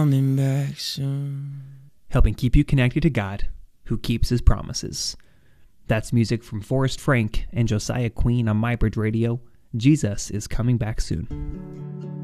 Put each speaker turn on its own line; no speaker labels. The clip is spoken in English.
Coming back soon.
Helping keep you connected to God, who keeps his promises. That's music from Forrest Frank and Josiah Queen on MyBridge Radio. Jesus is coming back soon.